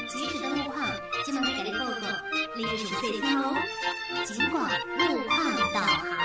即时的路况，今晚给你报告，你要详细听哦。尽管路况导航。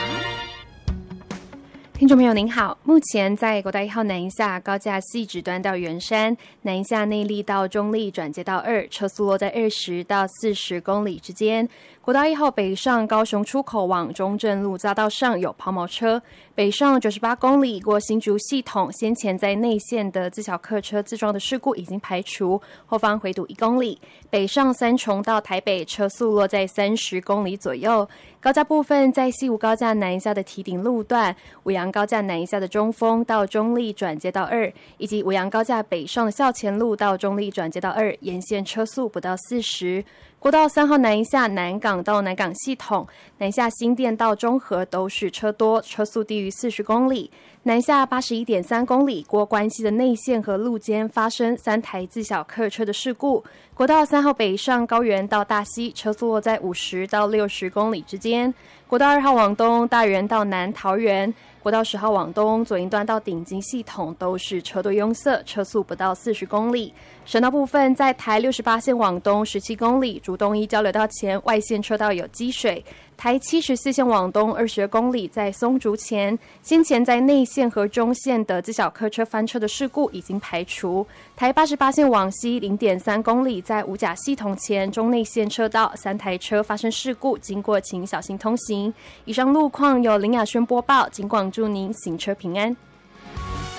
听众朋友您好，目前在国道1号南一下高架汐止端到圆山，南一下内壢到中壢转接道2，车速落在20到40公里之间。国道1号北上高雄出口往中正路匝道上有抛锚车，北上98公里过新竹系统，先前在内线的自小客车自撞的事故已经排除，后方回堵1公里。北上三重到台北，车速落在30公里左右。高架部分在西武高架南一下的堤顶路段，五杨高架南一下的中丰到中壢转接道2，以及五杨高架北上的校前路到中壢转接道2，沿线车速不到40。国道3号南一下南港到南港系统，南下新店到中和都是车多，车速低于40公里。南下81.3公里过关西的内线和路间发生3台自小客车的事故。国道3号北上高原到大溪，车速落在50到60公里之间。国道2号往东大园到南桃园，国道10号往东左营段到顶金系统都是车多拥塞，车速不到40公里。省道部分在台68线往东17公里，竹东一交流道前外线车道有积水。台74线往东22公里，在松竹前，先前在内线和中线的自小客车翻车的事故已经排除。台88线往西0.3公里，在五甲系统前中内线车道3台车发生事故，经过请小心通行。以上路况由林雅轩播报，警广祝您行车平安。